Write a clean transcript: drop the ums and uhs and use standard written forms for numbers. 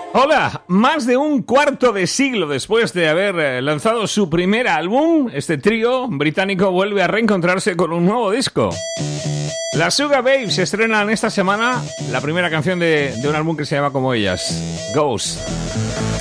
Hola, más de un cuarto de siglo después de haber lanzado su primer álbum, este trío británico vuelve a reencontrarse con un nuevo disco. Las Sugababes estrenan esta semana la primera canción de un álbum que se llama como ellas, Ghost.